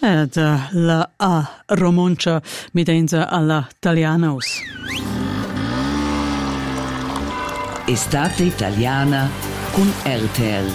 La romancia midenza alla Italianos. Estate italiana con RTL.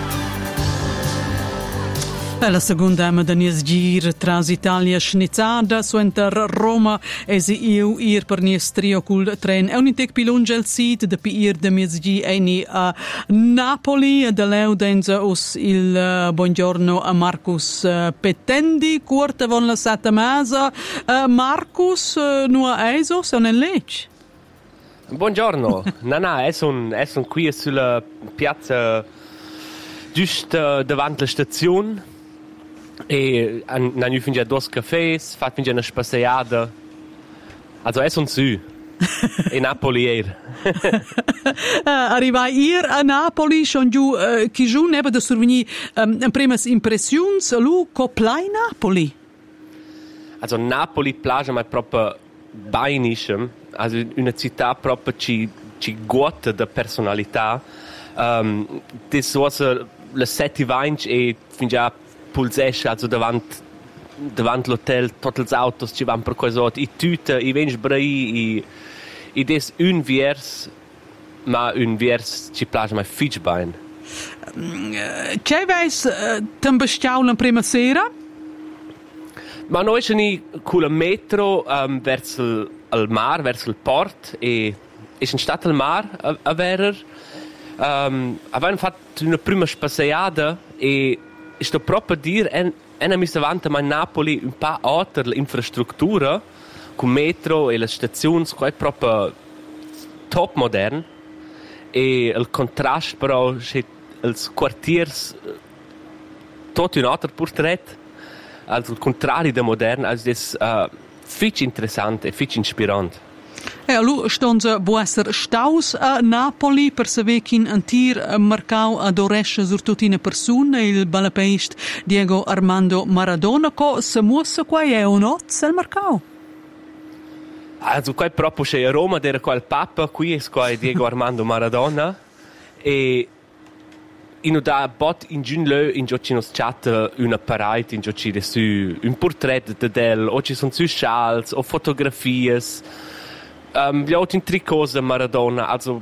La seconda medagnas gir tras Italia schnizzada su enter Roma io ir per nies trio cul tren è un intec pilunge al sit de ir de miezgi eni a Napoli de leudenza us il buongiorno a Marcus Pettendi curta von la sata masa Marcus nur eiso son en lech. Buongiorno, è son qui sulla piazza giusto davanti alla stazione e hanno finito due caffè, fatto una spaziata. Also è son su. In Napoli Arrivai ir a Napoli schon giù chi giù nebe da surveni primas impressions lu coplai Napoli. Also Napoli plage ma proprio beinischen, also una città proprio ci guarda da personalità. Das was le 7 vinci e fin già pulsesce also davanti l'hotel tutti gli autos ci vanno per cosa i tute i vens brai i des un vers ma un vers ci piace mai fitch bein. C'è veis tambestiaul in prima sera? Ma noi siamo con il metro verso il mare, verso il port e in stato al mare a Verer. Avevamo fatto una prima spaziata e sto proprio a dire hanno messo avanti a Napoli un po' altra l'infrastruttura con il metro e le stazioni è proprio top modern e il contrasto però c'è il quartiere tutto un altro portrait also il contrario da moderno also è fitch interessante e fitch inspirante. Lu stonza può essere staus a Napoli per sapere che un tir marcau ad oresce sur tutte le persone il balapeist Diego Armando Maradona co se muossa qua è un oz al marcau. Also qua proprio c'è a Roma era qua il Papa qui è qua Diego Armando Maradona e in da bot in giunle in giochinos chat una parade in giochi su un portrait de del o ci sono su schals o fotografie vi ho in tre cose Maradona also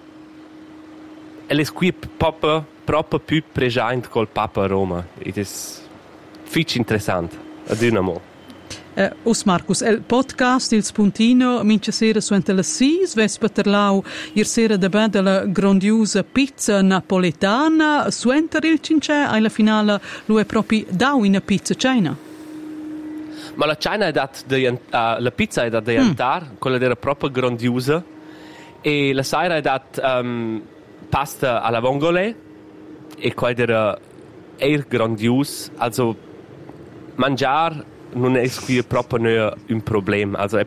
è qui proprio più presente col Papa a Roma ed è fitch interessante ad un amore. Us Marcus, il podcast Il Spuntino mince sera su ente le 6, ves paterlau ir sera da della grandiosa pizza napoletana, su ente il cince alla finale lui è proprio da una pizza cena. Ma la cena è la pizza è da diantar, quella era proprio grandiosa e la sera è dat pasta alla vongole e quella era grandios, also mangiare non è qui proprio un problema, also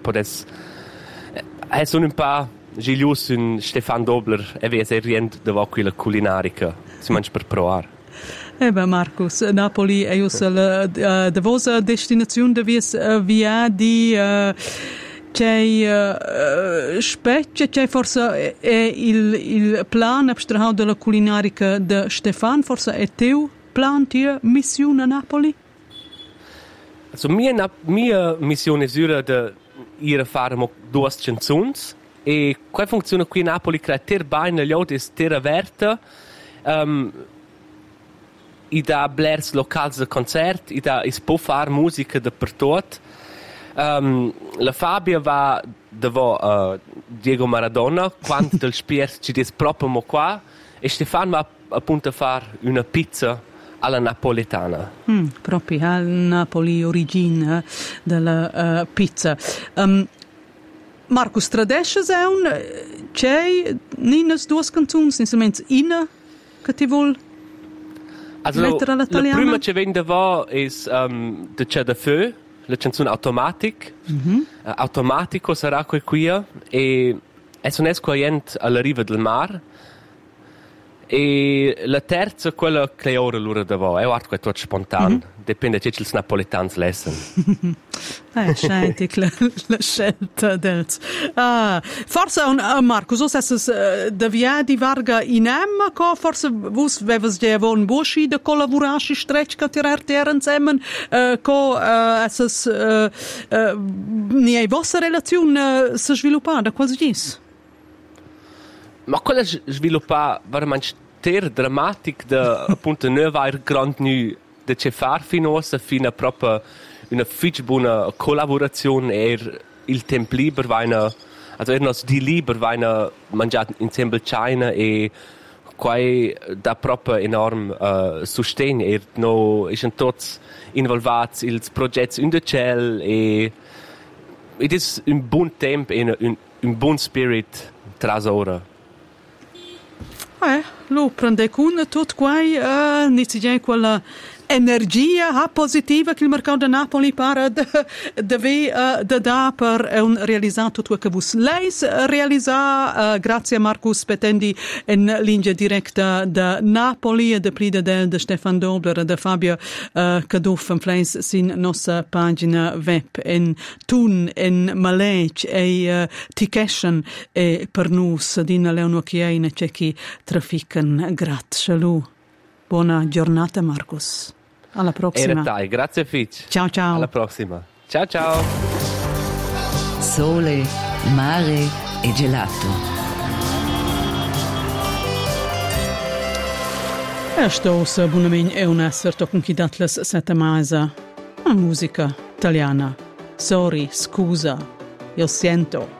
è sono un po' gilius un Stefan Dobler e vese rient da quella culinaria si mangia per provare. Marcus, Napoli è la vostra destinazione da via di c'è forse il plan abstrahato della culinaria di Stefan, forse è tuo plan, tua missione a Napoli? Also mia missione è di ir a fare due canzoni e qua funziona qui a Napoli che ter bene gli altri ter aperta i da blers locals de concert i da può fare musica dappertutto la Fabia va da Diego Maradona quando del spier ci des proprio qua e Stefan va appunto a fare una pizza alla napoletana. Proprio al Napoli origine della pizza. Marcus, tradesce c'è ninas due canzoni, insieme ina che ti vuol mettere all'italiana? La prima che vende va è de C'è da Feu, la canzone Automatic. Automatico sarà qui e è un escoient alla riva del mare E la terza, quella che ora l'ora davò, è guarda che è tutto spontaneo, dipende da che i napoletani lesson. Senti la scelta dels. Forse, Marco, so se da via di Varga in Emma, forse vos vevas già un busci da collaborarsi stretch che tirare insieme, esses nie vostra relazione si sviluppata, quasi gis. Ma quella sviluppa veramente drammatico da appunto non avere grande nu da ce far fino a proprio una fitch buona collaborazione il tempo libero also nos di libero vaina mangiato insieme China e quai da proprio enorm sostegno no sono tutti involvati il progetto in the cell e it is un buon tempo e un buon spirit tras ora. Lo prende con tutto quai iniziare quella energia positiva che il mercato di Napoli para deve da per un realizzato tutto che vos leis realizza grazie a Marcus Petendi in linea diretta da Napoli e da prida de Stefan Dobler e da Fabio Caduff in fleis sin nostra pagina web in Thun in Malec e Tikeshen e per nus din Leono Chiena c'è chi traffican grazie lu. Buona giornata Marcus. Alla prossima. Grazie Fitch. Ciao ciao. Alla prossima. Ciao ciao. Sole, mare e gelato. Sto buonamente è un essere con chi datles settimana. Musica italiana. Sorry, scusa. Io sento.